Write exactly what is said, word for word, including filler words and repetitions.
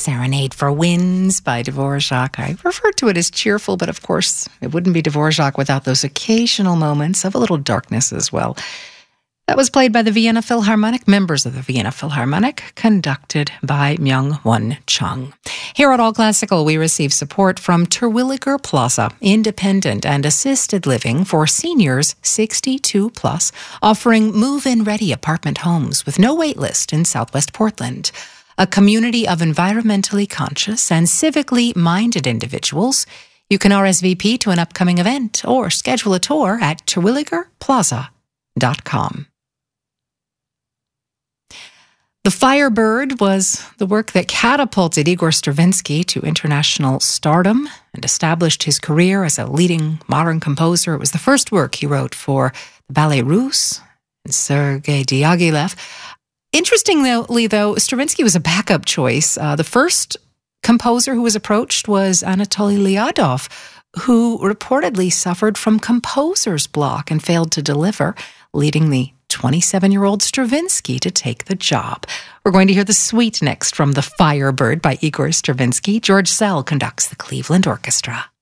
Serenade for Winds by Dvorak. I refer to it as cheerful, but of course, it wouldn't be Dvorak without those occasional moments of a little darkness as well. That was played by the Vienna Philharmonic, members of the Vienna Philharmonic, conducted by Myung-Whun Chung. Here at All Classical, we receive support from Terwilliger Plaza, independent and assisted living for seniors sixty-two plus, offering move-in ready apartment homes with no wait list in Southwest Portland. A community of environmentally conscious and civically minded individuals. You can R S V P to an upcoming event or schedule a tour at terwilliger plaza dot com. The Firebird was the work that catapulted Igor Stravinsky to international stardom and established his career as a leading modern composer. It was the first work he wrote for the Ballet Russe and Sergei Diaghilev. Interestingly, though, Stravinsky was a backup choice. Uh, the first composer who was approached was Anatoly Lyadov, who reportedly suffered from composer's block and failed to deliver, leading the twenty-seven-year-old Stravinsky to take the job. We're going to hear the suite next from The Firebird by Igor Stravinsky. George Szell conducts the Cleveland Orchestra.